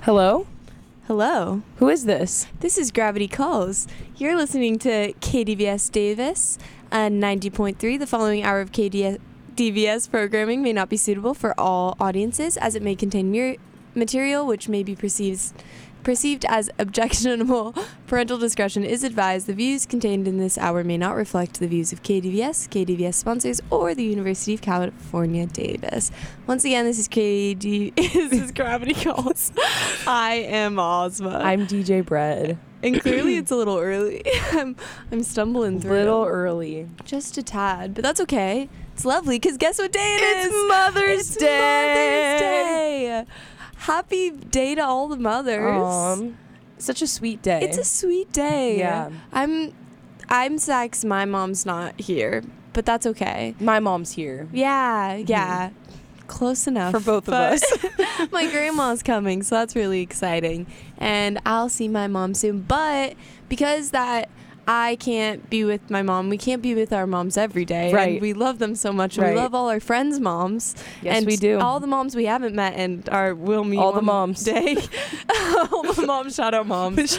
Hello? Hello. Who is this? This is Gravity Calls. You're listening to KDVS Davis, 90.3. The following hour of KDVS programming may not be suitable for all audiences, as it may contain material which may be perceived as objectionable. Parental discretion is advised. The views contained in this hour may not reflect the views of KDVS sponsors, or the University of California, Davis. Once again, this is this is Gravity Calls. I am Ozma. I'm DJ Bread. And clearly it's a little early. I'm stumbling through. Little early. Just a tad, but that's okay. It's lovely, because guess what day it is? It's Mother's Day. Mother's Day. Happy day to all the mothers. Such a sweet day. It's a sweet day. Yeah. I'm Zach's. My mom's not here, but that's okay. My mom's here. Yeah. Close enough. For both of us. My grandma's coming, so that's really exciting. And I'll see my mom soon. But because I can't be with my mom, we can't be with our moms every day. Right. And we love them so much. And Right. we love all our friends' moms. Yes, and we do. all the moms we haven't met and will meet All the one moms. day. All the moms. Shout out moms.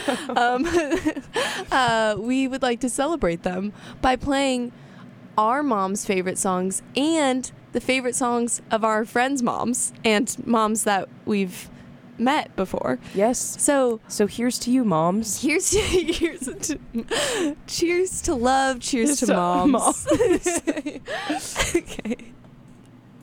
We would like to celebrate them by playing our mom's favorite songs and the favorite songs of our friends' moms and moms that we've met before. Yes. So here's to you, moms. cheers to love, cheers to To moms. moms. Okay.